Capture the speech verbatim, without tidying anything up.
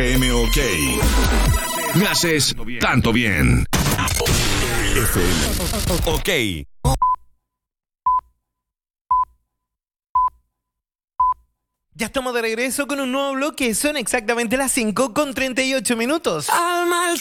M OK. Me haces tanto bien. F M. OK. Ya estamos de regreso con un nuevo bloque. Son exactamente las cinco con treinta y ocho minutos. Al mal